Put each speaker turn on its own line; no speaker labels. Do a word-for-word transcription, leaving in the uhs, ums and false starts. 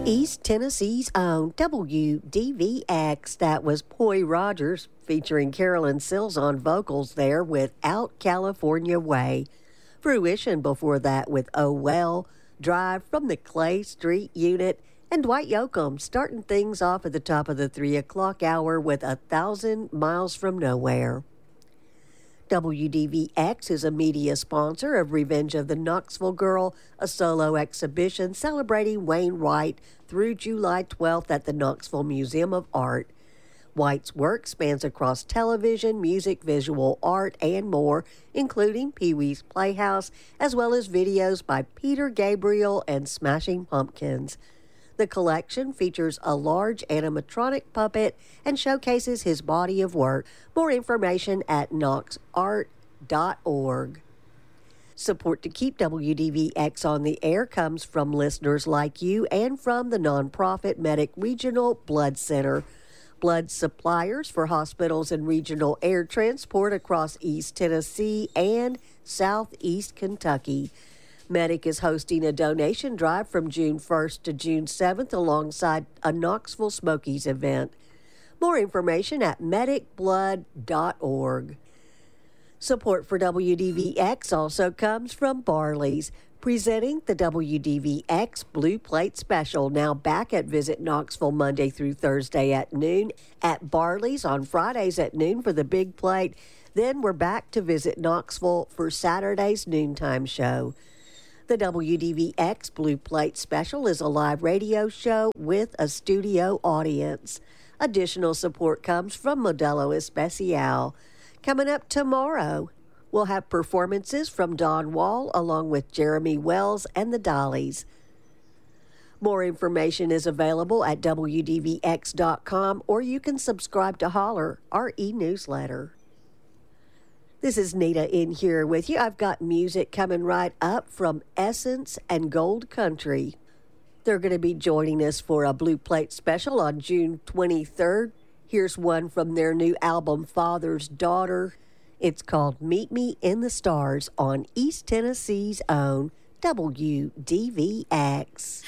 East Tennessee's own W D V X. That was Poy Rogers featuring Carolyn Sills on vocals there with Out California Way. Fruition before that with Oh Well, Drive from the Clay Street Unit, and Dwight Yoakam starting things off at the top of the three o'clock hour with A Thousand Miles from Nowhere. W D V X is a media sponsor of Revenge of the Knoxville Girl, a solo exhibition celebrating Wayne White through July twelfth at the Knoxville Museum of Art. White's work spans across television, music, visual art, and more, including Pee-wee's Playhouse, as well as videos by Peter Gabriel and Smashing Pumpkins. The collection features a large animatronic puppet and showcases his body of work. More information at knox art dot org. Support to keep W D V X on the air comes from listeners like you and from the nonprofit Medic Regional Blood Center. Blood suppliers for hospitals and regional air transport across East Tennessee and Southeast Kentucky. Medic is hosting a donation drive from June first to June seventh alongside a Knoxville Smokies event. More information at medic blood dot org. Support for W D V X also comes from Barley's, presenting the W D V X Blue Plate Special, now back at Visit Knoxville Monday through Thursday at noon, at Barley's on Fridays at noon for the Big Plate. Then we're back to Visit Knoxville for Saturday's noontime show. The W D V X Blue Plate Special is a live radio show with a studio audience. Additional support comes from Modelo Especial. Coming up tomorrow, we'll have performances from Don Wall along with Jeremy Wells and the Dollies. More information is available at W D V X dot com, or you can subscribe to Holler, our e-newsletter. This is Nita in here with you. I've got music coming right up from Essence and Gold Country. They're going to be joining us for a Blue Plate Special on June twenty-third. Here's one from their new album, Father's Daughter. It's called Meet Me in the Stars on East Tennessee's own W D V X.